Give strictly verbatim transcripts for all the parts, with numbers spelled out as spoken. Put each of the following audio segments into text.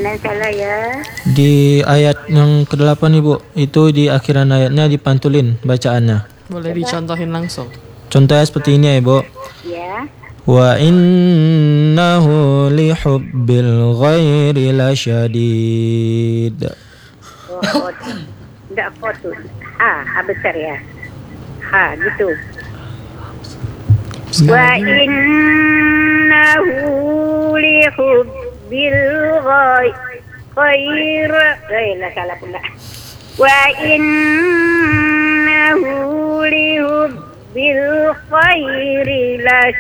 kanan salah ya. Di ayat yang kedelapan Ibu, itu di akhiran ayatnya dipantulin bacaannya. Boleh dicontohin langsung. Contohnya seperti ini ya Ibu. Ya. Wa innahu li hubbil ghairi lasyadid. Oh, oh. Enggak foto. Ha, ha besar ya. Ha, gitu. Wa innahu li hubbil ghair ghair la salah pula. Wa innahu li hubbil khairi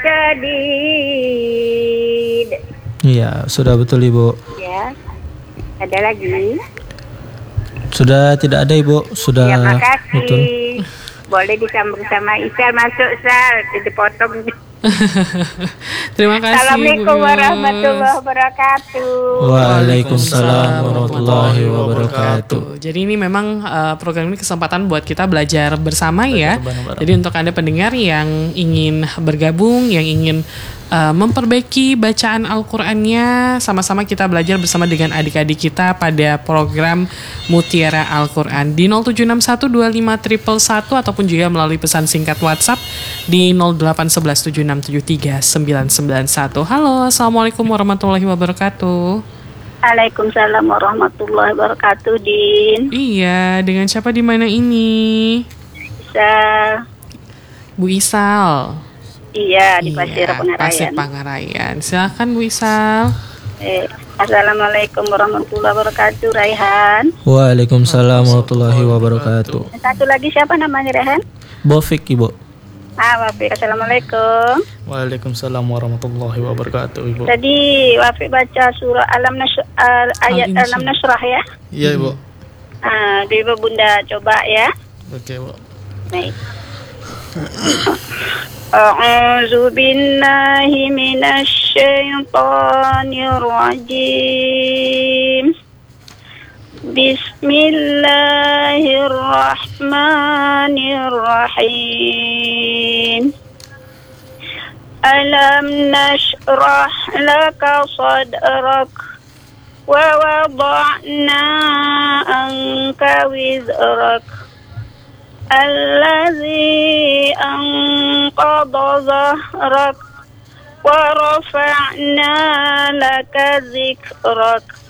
lasyadid. Iya, sudah betul Ibu. Ya. Ada lagi? Sudah tidak ada Ibu, sudah Terima kasih. betul. Boleh disambung sama Isal, masuk Sal, dipotong. Terima kasih. Assalamualaikum Bu Yos. warahmatullahi wabarakatuh. Waalaikumsalam warahmatullahi wabarakatuh. Jadi ini memang uh, program ini kesempatan buat kita belajar bersama ya. bareng-bareng. Jadi untuk Anda pendengar yang ingin bergabung, yang ingin uh, memperbaiki bacaan Al-Qur'annya, sama-sama kita belajar bersama dengan adik-adik kita pada program Mutiara Al-Qur'an di nol tujuh enam satu dua lima satu satu satu ataupun juga melalui pesan singkat WhatsApp di nol delapan satu satu tujuh enam tujuh tiga sembilan sembilan satu. Halo, Assalamualaikum warahmatullahi wabarakatuh. Waalaikumsalam warahmatullahi wabarakatuh, Din. Iya, dengan siapa di mana ini? Sal. Bu Isal. Iya, di Pasir Iya, Pasir Pangarayan. Pangarayan. Silakan Bu Isal. Eh, Assalamualaikum warahmatullahi wabarakatuh, Raihan. Waalaikumsalam warahmatullahi wabarakatuh. Satu lagi siapa namanya, Raihan? Bofik Ibu. Ah, Wafiq. Assalamualaikum. Waalaikumsalam warahmatullahi wabarakatuh Ibu. Tadi Wafiq baca surah Alam Nasr, uh, ayat Al-Insya. Alam Nasrah ya. Iya Ibu. Ah, Ibu Bunda coba ya. Oke Bu. Baik. A'udzu billahi minasy syaithanir rajim. Bismillahirrahmanirrahim. Alam nashrah laka sadrak wa wada'na anka wizrak alladzi anqadha dhahrak wa rafa'na laka zikrak